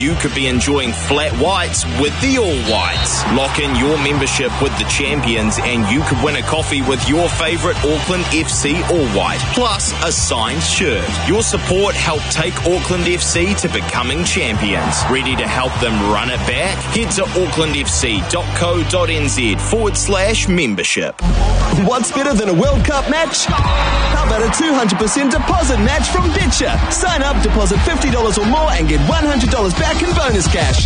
You could be enjoying flat whites with the All Whites. Lock in your membership with the champions and you could win a coffee with your favourite Auckland FC All White, plus a signed shirt. Your support helped take Auckland FC to becoming champions. Ready to help them run it back? Head to aucklandfc.co.nz/membership. What's better than a World Cup match? How about a 200% deposit match from Betcha? Sign up, deposit $50 or more and get $100 back in bonus cash.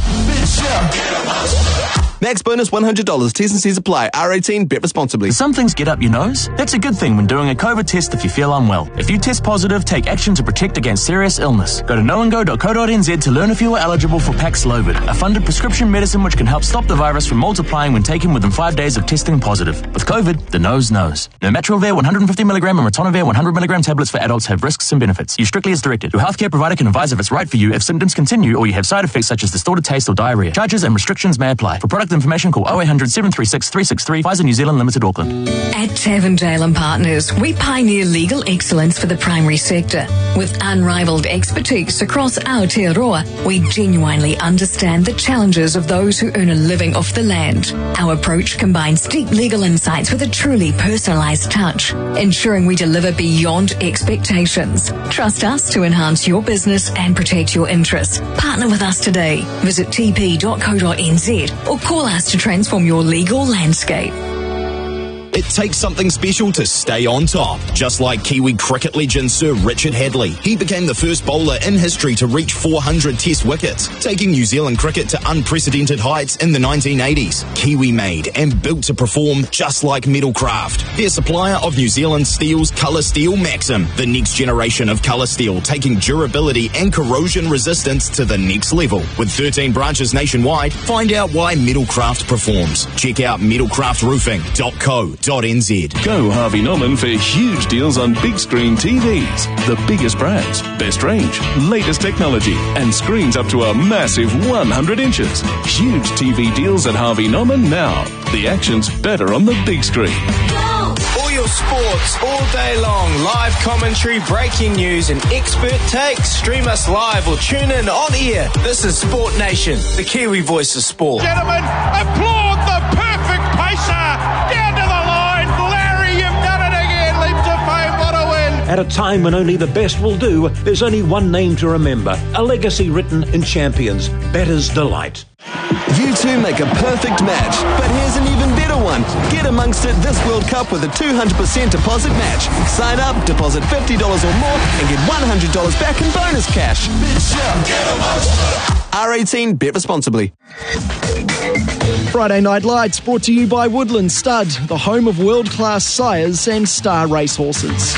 Max bonus $100. T's and C's apply. R18. Bet responsibly. Some things get up your nose. That's a good thing when doing a COVID test if you feel unwell. If you test positive, take action to protect against serious illness. Go to knowandgo.co.nz to learn if you are eligible for Paxlovid, a funded prescription medicine which can help stop the virus from multiplying when taken within 5 days of testing positive. With COVID, the nose knows. Nirmatrelvir 150mg and ritonavir 100mg tablets for adults have risks and benefits. Use strictly as directed. Your healthcare provider can advise if it's right for you if symptoms continue or you have side effects such as distorted taste or diarrhea. Charges and restrictions may apply. For product information, call 0800 736 363. Pfizer New Zealand Limited, Auckland. At Tavendale and Partners, we pioneer legal excellence for the primary sector. With unrivaled expertise across Aotearoa, we genuinely understand the challenges of those who earn a living off the land. Our approach combines deep legal insights with a truly personalised touch, ensuring we deliver beyond expectations. Trust us to enhance your business and protect your interests. Partner with us today. Visit tp.co.nz or call us to transform your legal landscape. It takes something special to stay on top. Just like Kiwi cricket legend Sir Richard Hadley. He became the first bowler in history to reach 400 test wickets, taking New Zealand cricket to unprecedented heights in the 1980s. Kiwi made and built to perform just like Metalcraft. They're supplier of New Zealand Steel's Colour Steel Maxim, the next generation of colour steel, taking durability and corrosion resistance to the next level. With 13 branches nationwide, find out why Metalcraft performs. Check out metalcraftroofing.co.nz. Go Harvey Norman for huge deals on big screen TVs. The biggest brands, best range, latest technology, and screens up to a massive 100 inches. Huge TV deals at Harvey Norman now. The action's better on the big screen. All your sports, all day long. Live commentary, breaking news, and expert takes. Stream us live or tune in on air. This is Sport Nation, the Kiwi voice of sport. Gentlemen, applaud the perfect pacer. Down to the line. Larry, you've done it again. Leaps of fame, what a win. At a time when only the best will do, there's only one name to remember. A legacy written in champions. Batter's Delight. You two make a perfect match, but here's an even better one. Get amongst it this World Cup with a 200% deposit match. Sign up, deposit $50 or more, and get $100 back in bonus cash. R18, bet responsibly. Friday Night Lights brought to you by Woodland Stud, the home of world-class sires and star racehorses.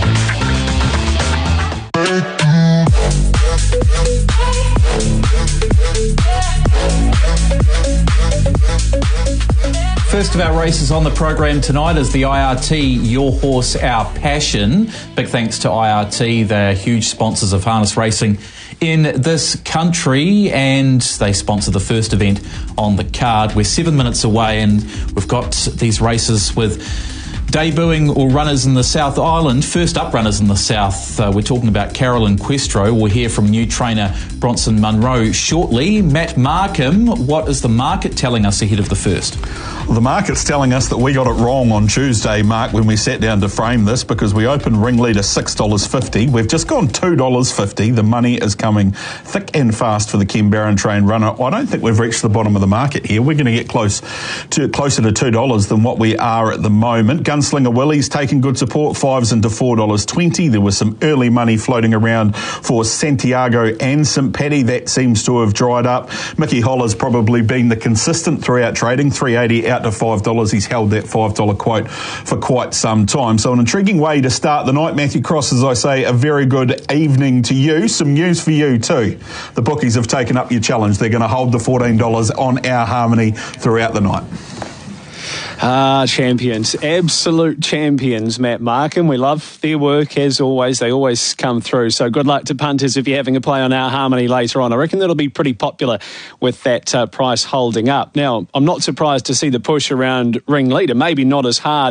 First of our races on the program tonight is the IRT Your Horse, Our Passion. Big thanks to IRT, they're huge sponsors of harness racing in this country, and they sponsor the first event on the card. We're 7 minutes away and we've got these races with debuting or runners in the South Island, first up runners in the South. We're talking about Carolyn Questro. We'll hear from new trainer Bronson Munro shortly. Matt Markham, what is the market telling us ahead of the first? Well, the market's telling us that we got it wrong on Tuesday, Mark, when we sat down to frame this, because we opened ringleader $6.50. We've just gone $2.50. The money is coming thick and fast for the Ken Barron trained runner. I don't think we've reached the bottom of the market here. We're going to get closer to $2 than what we are at the moment. Gunslinger Willie's taking good support, $5s into $4.20. There was some early money floating around for Santiago and St. Paddy. That seems to have dried up. Mickey Holler's probably been the consistent throughout trading, $3.80 out to $5. He's held that $5 quote for quite some time. So an intriguing way to start the night. Matthew Cross, as I say, a very good evening to you. Some news for you too. The bookies have taken up your challenge. They're going to hold the $14 on Our Harmony throughout the night. Champions, absolute champions, Matt Markham. We love their work as always. They always come through. So good luck to punters if you're having a play on Our Harmony later on. I reckon that'll be pretty popular with that price holding up. Now, I'm not surprised to see the push around ringleader. Maybe not as hard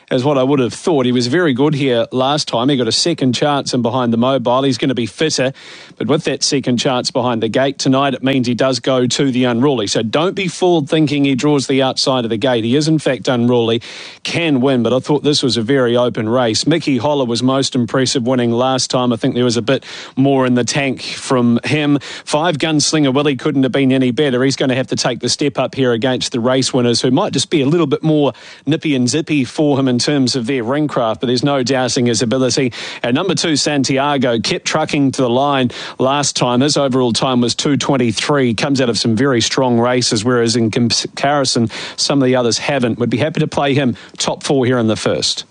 as what I would have thought. He was very good here last time. He got a second chance in behind the mobile. He's going to be fitter, but with that second chance behind the gate tonight, it means he does go to the unruly. So don't be fooled thinking he draws the outside of the gate. He is in fact unruly, can win, but I thought this was a very open race. Mickey Holler was most impressive, winning last time. I think there was a bit more in the tank from him. 5 Gunslinger Willie couldn't have been any better. He's going to have to take the step up here against the race winners, who might just be a little bit more nippy and zippy for him in terms of their ring craft, but there's no doubting his ability. And number 2, Santiago, kept trucking to the line last time. His overall time was 2:23. Comes out of some very strong races, whereas in comparison, some of the others haven't. Would be happy to play him top 4 here in the first.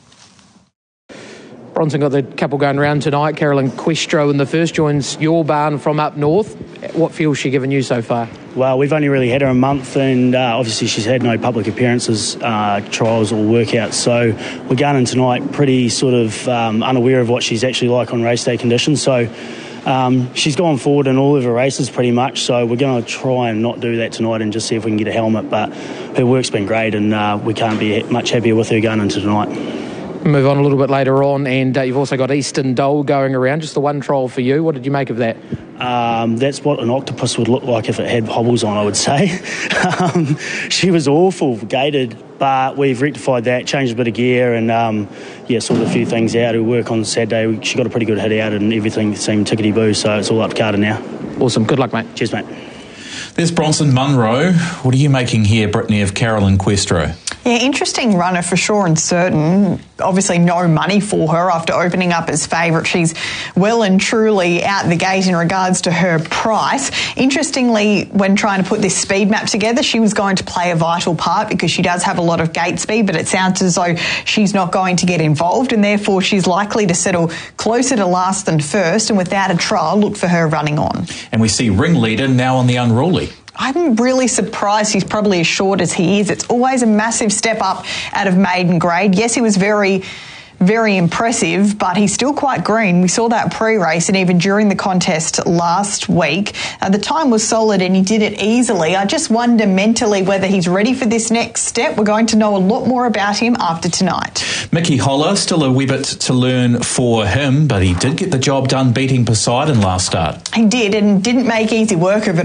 Bronson got the couple going around tonight. Carolyn Questro in the first joins your barn from up north. What feel's she given you so far? Well, we've only really had her a month, and obviously she's had no public appearances, trials or workouts. So we're going in tonight pretty sort of unaware of what she's actually like on race day conditions. So she's gone forward in all of her races pretty much. So we're going to try and not do that tonight and just see if we can get a helmet. But her work's been great, and we can't be much happier with her going into tonight. Move on a little bit later on, and you've also got Eastern Dole going around. Just the one trial for you. What did you make of that? That's what an octopus would look like if it had hobbles on, I would say. She was awful, gated, but we've rectified that, changed a bit of gear, and sorted a few things out. Her work on Saturday, she got a pretty good hit out, and everything seemed tickety-boo, so it's all up to Carter now. Awesome. Good luck, mate. Cheers, mate. There's Bronson Munro. What are you making here, Brittany, of Carolyn Questro? Yeah, interesting runner for sure and certain. Obviously no money for her after opening up as favourite. She's well and truly out the gate in regards to her price. Interestingly, when trying to put this speed map together, she was going to play a vital part because she does have a lot of gate speed, but it sounds as though she's not going to get involved, and therefore she's likely to settle closer to last than first, and without a trial, look for her running on. And we see ringleader now on the unruly. I'm really surprised he's probably as short as he is. It's always a massive step up out of maiden grade. Yes, he was very impressive, but he's still quite green. We saw that pre-race and even during the contest last week. The time was solid and he did it easily. I just wonder mentally whether he's ready for this next step. We're going to know a lot more about him after tonight. Mickey Holler, still a wee bit to learn for him, but he did get the job done beating Poseidon last start. He did, and didn't make easy work of it.